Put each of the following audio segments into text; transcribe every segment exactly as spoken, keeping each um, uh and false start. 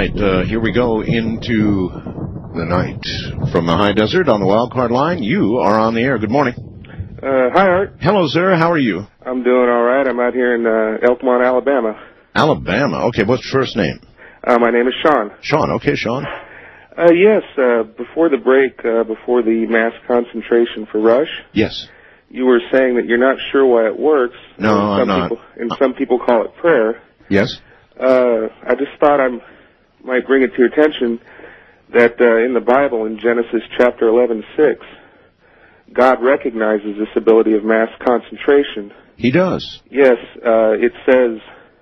right, uh, here we go into the night. From the high desert on the wild card line, you are on the air. Good morning. Uh, hi, Art. Hello, sir. How are you? I'm doing all right. I'm out here in uh, Elkmont, Alabama. Alabama. Okay, what's your first name? Uh, my name is Sean. Sean. Okay, Sean. Uh, yes, uh, before the break, uh, before the mass concentration for Rush, Yes. you were saying that you're not sure why it works. No, and some I'm not. People, and some people call it prayer. Yes? Uh, I just thought I might bring it to your attention that uh, in the Bible, in Genesis chapter eleven six, God recognizes this ability of mass concentration. He does. Yes, uh, it says,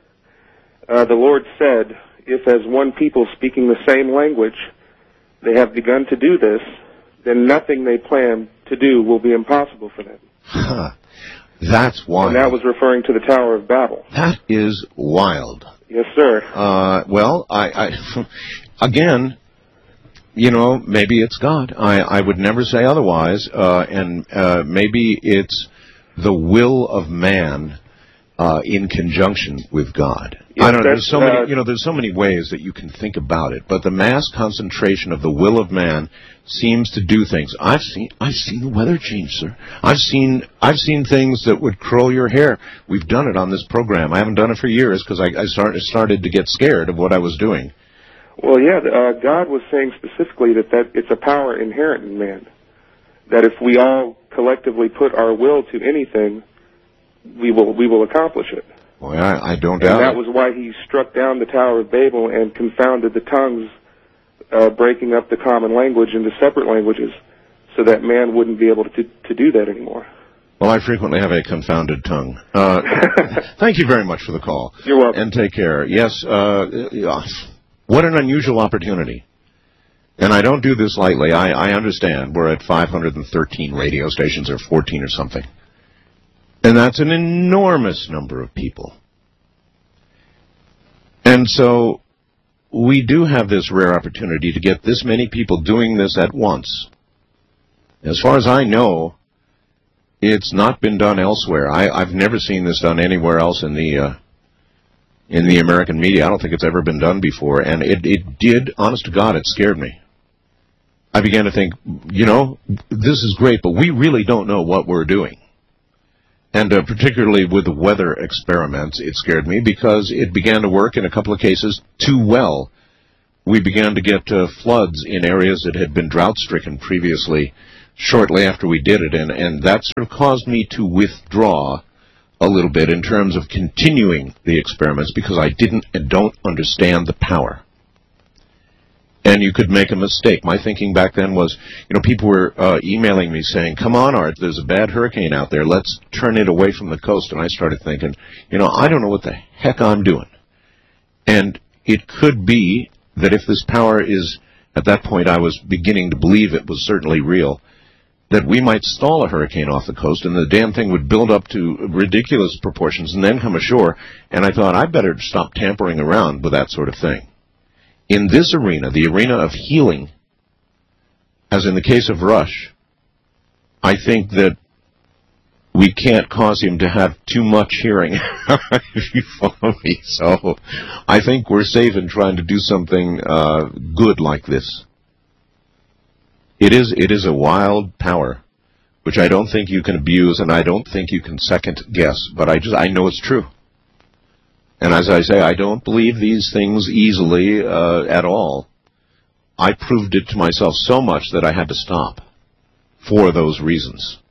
uh, the Lord said, if as one people speaking the same language they have begun to do this, then nothing they plan to do will be impossible for them. Huh. That's wild. And that was referring to the Tower of Babel. That is wild. Yes, sir. Uh, well, I, I, again, you know, maybe it's God. I, I would never say otherwise. Uh, and uh, maybe it's the will of man uh, in conjunction with God. Yes, I don't know. There's so many, uh, you know, there's so many ways that you can think about it. But the mass concentration of the will of man seems to do things. I've seen, I've seen the weather change, sir. I've seen, I've seen things that would curl your hair. We've done it on this program. I haven't done it for years because I, I started started to get scared of what I was doing. Well, yeah, uh, God was saying specifically that, that it's a power inherent in man. That if we all collectively put our will to anything, we will we will accomplish it. Boy, I, I don't And doubt that it. was why he struck down the Tower of Babel and confounded the tongues, uh, breaking up the common language into separate languages, so that man wouldn't be able to to do that anymore. Well, I frequently have a confounded tongue. Uh, thank you very much for the call. You're welcome. And take care. Yes, uh, yeah, what an unusual opportunity. And I don't do this lightly. I, I understand we're at five hundred thirteen radio stations or fourteen or something. And that's an enormous number of people. And so we do have this rare opportunity to get this many people doing this at once. As far as I know, it's not been done elsewhere. I, I've never seen this done anywhere else in the uh, in the American media. I don't think it's ever been done before. And it, it did, honest to God, it scared me. I began to think, you know, this is great, but we really don't know what we're doing. And uh, particularly with the weather experiments, it scared me because it began to work in a couple of cases too well. We began to get uh, floods in areas that had been drought-stricken previously shortly after we did it, and, and that sort of caused me to withdraw a little bit in terms of continuing the experiments because I didn't and don't understand the power. And you could make a mistake. My thinking back then was, you know, people were uh, emailing me saying, come on, Art, there's a bad hurricane out there. Let's turn it away from the coast. And I started thinking, you know, I don't know what the heck I'm doing. And it could be that if this power is, at that point I was beginning to believe it was certainly real, that we might stall a hurricane off the coast and the damn thing would build up to ridiculous proportions and then come ashore. And I thought, I better stop tampering around with that sort of thing. In this arena, the arena of healing, as in the case of Rush, I think that we can't cause him to have too much hearing, if you follow me. So I think we're safe in trying to do something uh, good like this. It is, it is a wild power, which I don't think you can abuse, and I don't think you can second guess, but I just I know it's true. And as I say, I don't believe these things easily uh, at all. I proved it to myself so much that I had to stop for those reasons.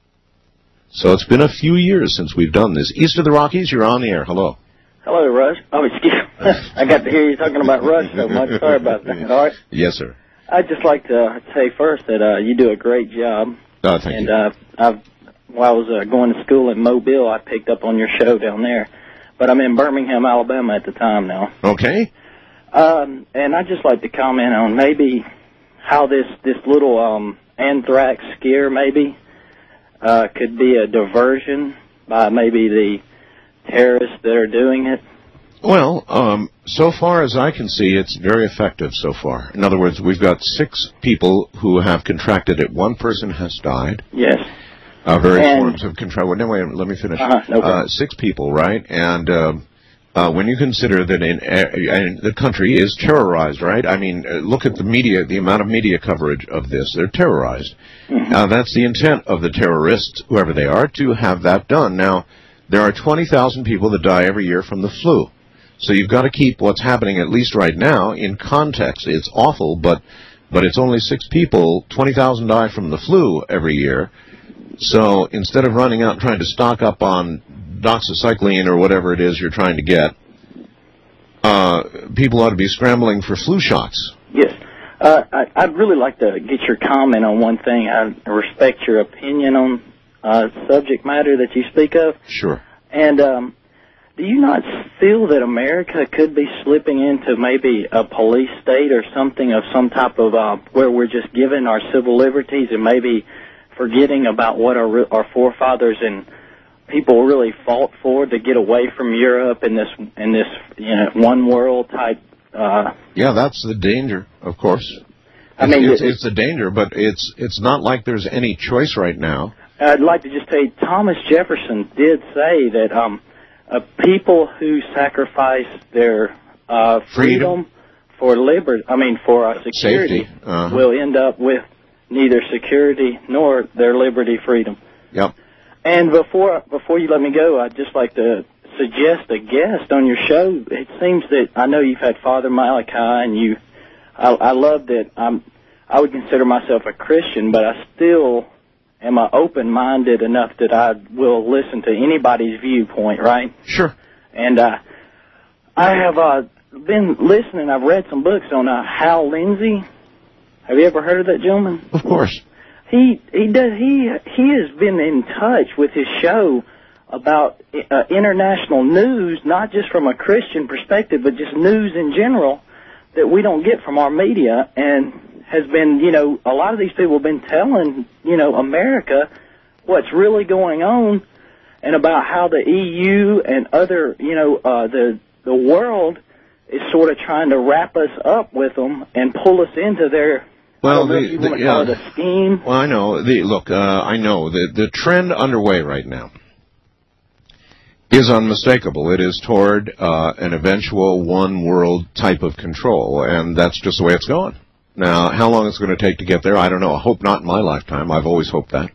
So it's been a few years since we've done this. East of the Rockies, you're on the air. Hello. Hello, Rush. Oh, excuse me. I got to hear you talking about Rush so much. Sorry about that. All right. Yes, sir. I'd just like to say first that uh, you do a great job. Oh, thank and, you. And uh, I've, while I was uh, going to school in Mobile, I picked up on your show down there. But I'm in Birmingham, Alabama at the time now. Okay. Um, and I'd just like to comment on maybe how this, this little um, anthrax scare maybe uh, could be a diversion by maybe the terrorists that are doing it. Well, um, so far as I can see, it's very effective so far. In other words, we've got six people who have contracted it. One person has died. Yes. Uh, various and, forms of control. No, wait, let me finish. Uh-huh, no uh, six people, right? And uh, Uh, when you consider that in, uh, the country is terrorized, right? I mean, uh, look at the media, the amount of media coverage of this. They're terrorized. Mm-hmm. Uh, that's the intent of the terrorists, whoever they are, to have that done. Now, there are twenty thousand people that die every year from the flu. So you've got to keep what's happening, at least right now, in context. It's awful, but but it's only six people. twenty thousand die from the flu every year. So instead of running out and trying to stock up on doxycycline or whatever it is you're trying to get, uh, people ought to be scrambling for flu shots. Yes. Uh, I, I'd really like to get your comment on one thing. I respect your opinion on uh, subject matter that you speak of. Sure. And um, do you not feel that America could be slipping into maybe a police state or something of some type of uh, where we're just giving our civil liberties and maybe forgetting about what our our forefathers and people really fought for to get away from Europe and this and this you know one world type? Uh, yeah, that's the danger, of course. I mean, it's, it's, it's a danger, but it's it's not like there's any choice right now. I'd like to just say Thomas Jefferson did say that um, uh, people who sacrifice their uh, freedom, freedom for liberty, I mean for uh, security, uh-huh. will end up with neither security nor their liberty, freedom. Yep. And before before you let me go, I'd just like to suggest a guest on your show. It seems that I know you've had Father Malachi, and you. I, I love that. I'm. I would consider myself a Christian, but I still am a open-minded enough that I will listen to anybody's viewpoint. Right? Sure. And uh, I have uh, been listening. I've read some books on uh, Hal Lindsey. Have you ever heard of that gentleman? Of course. He he does he he has been in touch with his show about uh, international news, not just from a Christian perspective, but just news in general that we don't get from our media, and has been, you know, a lot of these people have been telling, you know, America what's really going on and about how the E U and other, you know, uh, the the world is sort of trying to wrap us up with them and pull us into their Well, the, the, the, yeah. the scheme. Well, I know. The, look, uh, I know. The, the trend underway right now is unmistakable. It is toward uh, an eventual one-world type of control, and that's just the way it's going. Now, how long it's going to take to get there, I don't know. I hope not in my lifetime. I've always hoped that.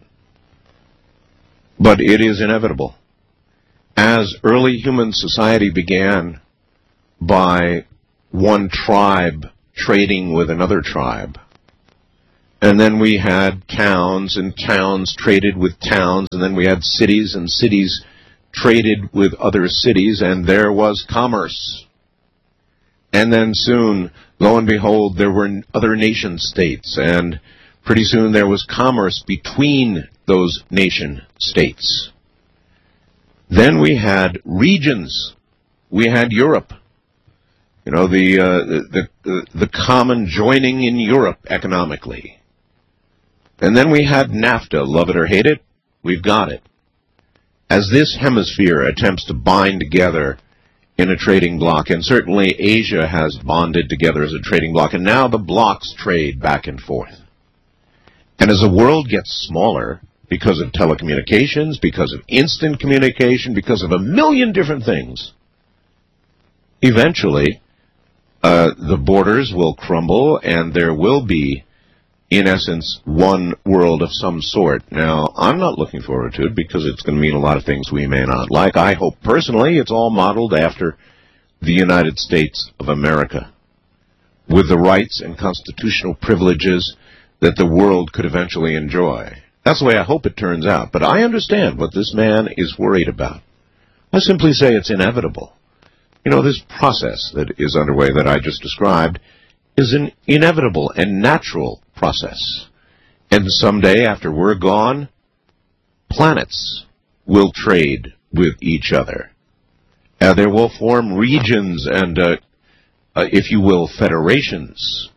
But it is inevitable. As early human society began by one tribe trading with another tribe, and then we had towns, and towns traded with towns, and then we had cities, and cities traded with other cities, and there was commerce. And then soon, lo and behold, there were other nation-states, and pretty soon there was commerce between those nation-states. Then we had regions. We had Europe. You know, the, uh, the, the, the common joining in Europe economically. And then we had NAFTA, love it or hate it, we've got it. As this hemisphere attempts to bind together in a trading bloc, and certainly Asia has bonded together as a trading bloc, and now the blocs trade back and forth. And as the world gets smaller, because of telecommunications, because of instant communication, because of a million different things, eventually uh, the borders will crumble, and there will be, in essence, one world of some sort. Now, I'm not looking forward to it because it's going to mean a lot of things we may not like. I hope personally it's all modeled after the United States of America, with the rights and constitutional privileges that the world could eventually enjoy. That's the way I hope it turns out. But I understand what this man is worried about. I simply say it's inevitable. You know, this process that is underway that I just described is an inevitable and natural process. And someday, after we're gone, planets will trade with each other. Uh, there will form regions and, uh, uh, if you will, federations.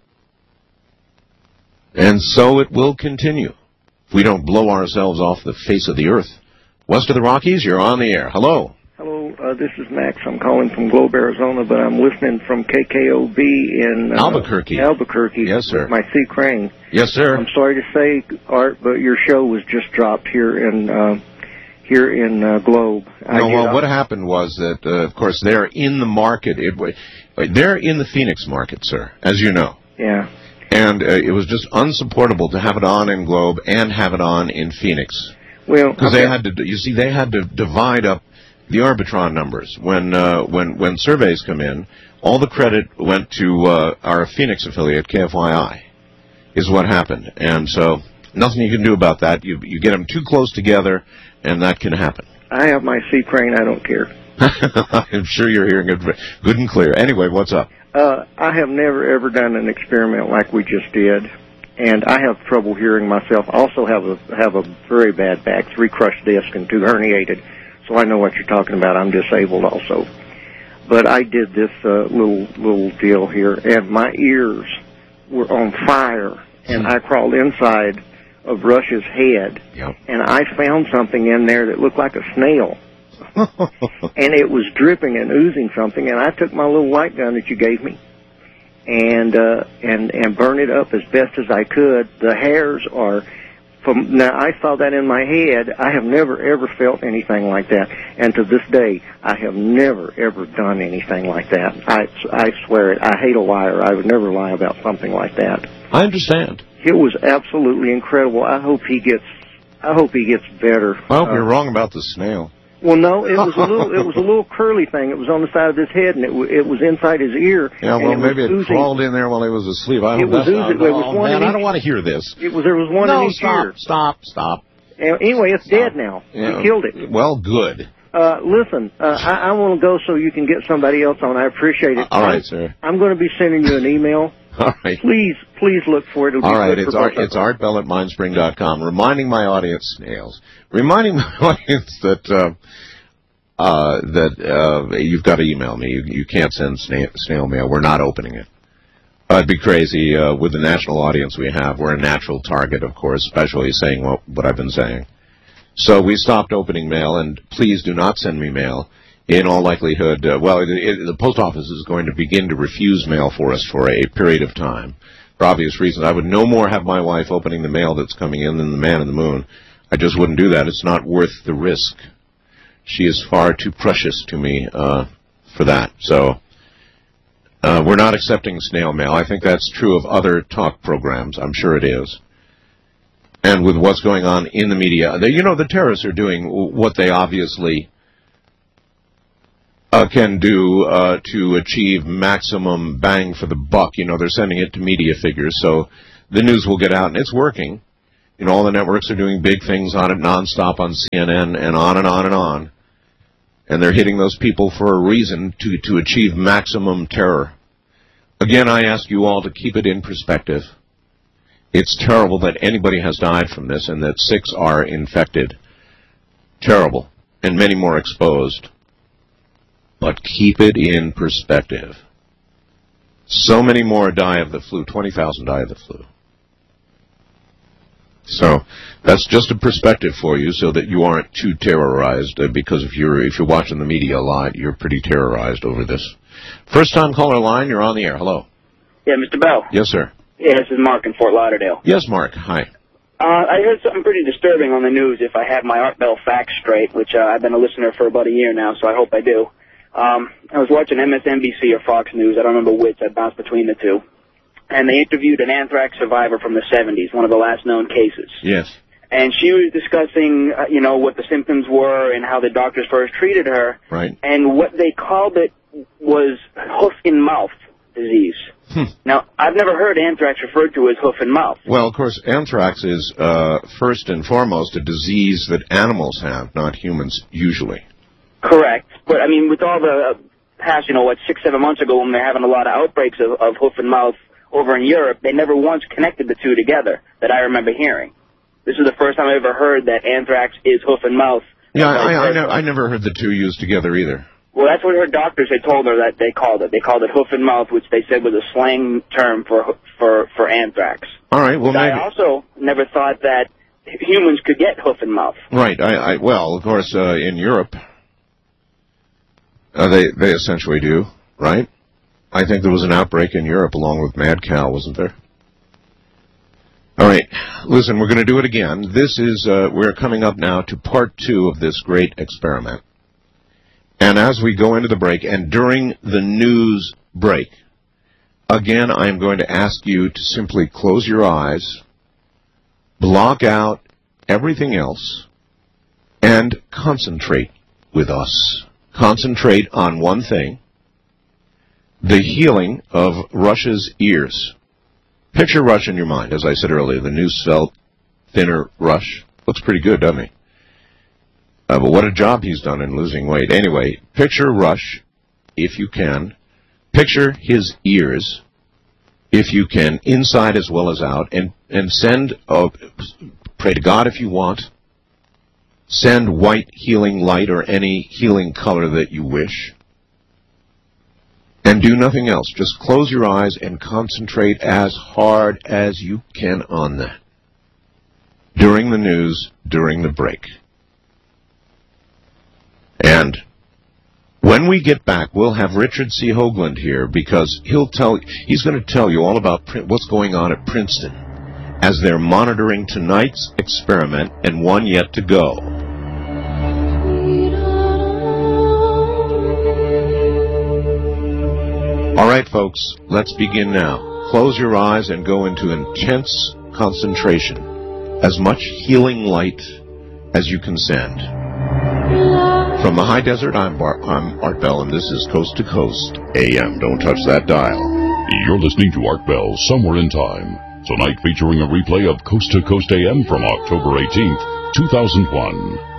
And so it will continue. If we don't blow ourselves off the face of the earth. West of the Rockies, you're on the air. Hello. Hello, uh, this is Max. I'm calling from Globe, Arizona, but I'm listening from K K O B in uh, Albuquerque. Albuquerque. Yes, sir. With my C. Crane. Yes, sir. I'm sorry to say, Art, but your show was just dropped here in uh, here in uh, Globe. I No, well, get- what happened was that, uh, of course, they're in the market. It, wa- they're in the Phoenix market, sir, as you know. Yeah. And uh, it was just unsupportable to have it on in Globe and have it on in Phoenix. Well, Because they okay. had to, you see, they had to divide up the Arbitron numbers. When uh, when when surveys come in, all the credit went to uh, our Phoenix affiliate, K F Y I, is what happened. And so nothing you can do about that. You you get them too close together, and that can happen. I have my C-Crane. I don't care. I'm sure you're hearing it good and clear. Anyway, what's up? Uh, I have never, ever done an experiment like we just did, and I have trouble hearing myself. Also have a have a very bad back, three crushed discs and two herniated, so I know what you're talking about. I'm disabled also. But I did this uh, little little deal here, and my ears were on fire, and I crawled inside of Rush's head, Yep. and I found something in there that looked like a snail. And it was dripping and oozing something, and I took my little light gun that you gave me and uh, and and burned it up as best as I could. The hairs are from now. I saw that in my head. I have never ever felt anything like that, and to this day, I have never ever done anything like that. I I swear it. I hate a liar. I would never lie about something like that. I understand. It was absolutely incredible. I hope he gets. I hope he gets better. Well, Uh, you're wrong about the snail. Well, no, it was a little. It was a little curly thing. It was on the side of his head, and it w- it was inside his ear. Yeah, and well, it was maybe it oozing. crawled in there while he was asleep. I It don't was know. oozing. There was Oh, one man, in I don't each- want to hear this. It was there was one no, in each stop, ear. stop, stop. And anyway, it's dead now. Yeah. We killed it. Well, good. Uh, listen, uh, I, I want to go so you can get somebody else on. I appreciate it. All right, sir. I'm going to be sending you an email. All right. Please, please look for it. It'll All be right, good it's for art, both of it's us. art bell at mindspring dot com. Reminding my audience, snails, reminding my audience that uh, uh, that uh, you've got to email me. You, you can't send snail, snail mail. We're not opening it. Uh, it'd be crazy uh, with the national audience we have. We're a natural target, of course, especially saying what, what I've been saying. So we stopped opening mail, and please do not send me mail. In all likelihood, uh, well, it, it, the post office is going to begin to refuse mail for us for a period of time. For obvious reasons. I would no more have my wife opening the mail that's coming in than the man in the moon. I just wouldn't do that. It's not worth the risk. She is far too precious to me uh, for that. So uh, we're not accepting snail mail. I think that's true of other talk programs. I'm sure it is. And with what's going on in the media, they, you know, the terrorists are doing what they obviously uh, can do uh, to achieve maximum bang for the buck. You know, they're sending it to media figures, so the news will get out, and it's working. You know, all the networks are doing big things on it nonstop on C N N and on and on and on. And they're hitting those people for a reason, to, to achieve maximum terror. Again, I ask you all to keep it in perspective. It's terrible that anybody has died from this and that six are infected. Terrible. And many more exposed. But keep it in perspective. So many more die of the flu. twenty thousand die of the flu. So that's just a perspective for you, so that you aren't too terrorized. Uh, because if you're if you're watching the media a lot, you're pretty terrorized over this. First time caller line, you're on the air. Hello. Yeah, Mister Bell. Yes, sir. Yeah, this is Mark in Fort Lauderdale. Yes, Mark. Hi. Uh, I heard something pretty disturbing on the news, if I have my Art Bell facts straight, which uh, I've been a listener for about a year now, so I hope I do. Um, I was watching M S N B C or Fox News, I don't remember which, I bounced between the two, and they interviewed an anthrax survivor from the seventies, one of the last known cases. Yes. And she was discussing, uh, you know, what the symptoms were and how the doctors first treated her. Right. And what they called it was hoof and mouth disease. Hmm. Now, I've never heard anthrax referred to as hoof and mouth. Well, of course, anthrax is uh, first and foremost a disease that animals have, not humans usually. Correct. But, I mean, with all the uh, past, you know, what, six, seven months ago when they're having a lot of outbreaks of, of hoof and mouth over in Europe, they never once connected the two together that I remember hearing. This is the first time I ever heard that anthrax is hoof and mouth. Yeah, I, I, I, ne- I never heard the two used together either. Well, that's what her doctors had told her that they called it. They called it hoof and mouth, which they said was a slang term for for for anthrax. All right, well, But maybe. I also never thought that humans could get hoof and mouth. Right. I, I well, of course, uh, in Europe, uh, they they essentially do. Right. I think there was an outbreak in Europe along with mad cow, wasn't there? All right. listen, we're going to do it again. This is, uh, we're coming up now to part two of this great experiment. And as we go into the break, and during the news break, again, I am going to ask you to simply close your eyes, block out everything else, and concentrate with us. Concentrate on one thing, the healing of Rush's ears. Picture Rush in your mind. As I said earlier, the new svelte, thinner Rush. Looks pretty good, doesn't he? Uh, but what a job he's done in losing weight. Anyway, picture Rush, if you can. Picture his ears, if you can, inside as well as out. And, and send, uh, pray to God if you want. Send white healing light or any healing color that you wish. And do nothing else. Just close your eyes and concentrate as hard as you can on that. During the news, during the break. And when we get back, we'll have Richard C. Hoagland here because he'll tell, he's going to tell you all about what's going on at Princeton as they're monitoring tonight's experiment and one yet to go. All right, folks, let's begin now. Close your eyes and go into intense concentration. As much healing light as you can send. From the high desert, I'm, Bar- I'm Art Bell, and this is Coast to Coast A M. Don't touch that dial. You're listening to Art Bell, Somewhere in Time. Tonight featuring a replay of Coast to Coast A M from October eighteenth, two thousand one.